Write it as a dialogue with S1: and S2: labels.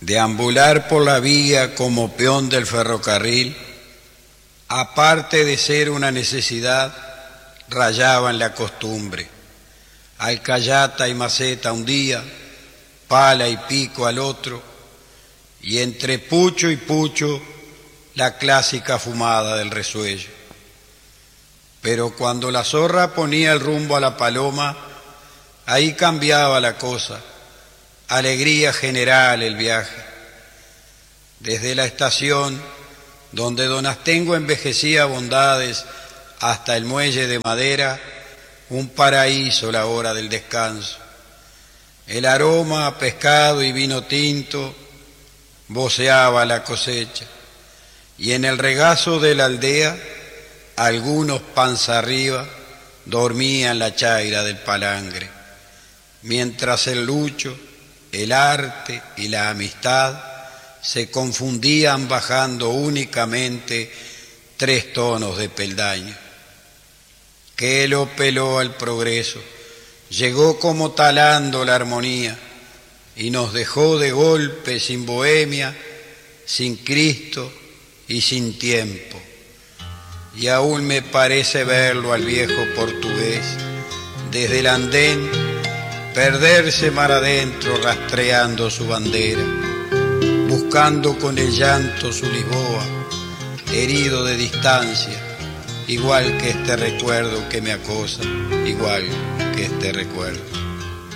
S1: Deambular por la vía como peón del ferrocarril, aparte de ser una necesidad, rayaba en la costumbre. Alcayata y maceta un día, pala y pico al otro, y entre pucho y pucho la clásica fumada del resuello. Pero cuando la zorra ponía el rumbo a la paloma, ahí cambiaba la cosa, alegría general el viaje. Desde la estación, donde don Astengo envejecía bondades, hasta el muelle de madera, un paraíso la hora del descanso. El aroma a pescado y vino tinto voceaba la cosecha, y en el regazo de la aldea, algunos panza arriba dormían la chaira del palangre, mientras el lucho, el arte y la amistad se confundían bajando únicamente 3 tonos de peldaño. Que lo peló al progreso, llegó como talando la armonía y nos dejó de golpe sin bohemia, sin Cristo y sin tiempo. Y aún me parece verlo al viejo portugués desde el andén perderse mar adentro rastreando su bandera, buscando con el llanto su Lisboa, herido de distancia, igual que este recuerdo que me acosa, igual que este recuerdo.